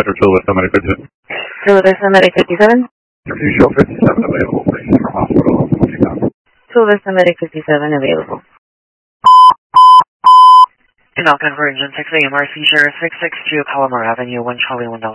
Center, Silvers America 2. Silvers America 57? If you show 57 available, please, for hospital. Silvers America 57 available. Falcon for Engine 6 AMRC Share 662 Palomar Avenue, 1 Charlie 1 Delta.